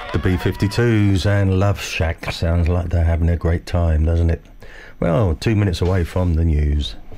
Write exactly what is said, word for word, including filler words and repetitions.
The B fifty-twos and Love Shack. Sounds like they're having a great time, doesn't it? Well, two minutes away from the news.